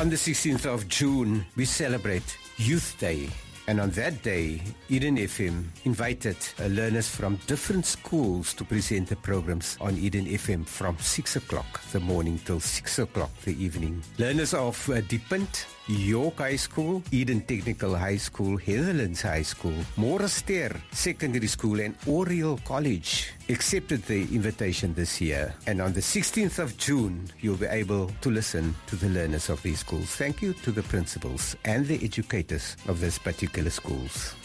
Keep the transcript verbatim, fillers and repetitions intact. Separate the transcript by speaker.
Speaker 1: On the sixteenth of June, we celebrate Youth Day. And on that day, Eden F M invited uh, learners from different schools to present the programs on Eden F M from six o'clock the morning till six o'clock the evening. Learners of uh, Dieppunt, York High School, Eden Technical High School, Heatherlands High School, Morester Secondary School and Oriel College accepted the invitation this year. And on the sixteenth of June, you'll be able to listen to the learners of these schools. Thank you to the principals and the educators of these particular schools.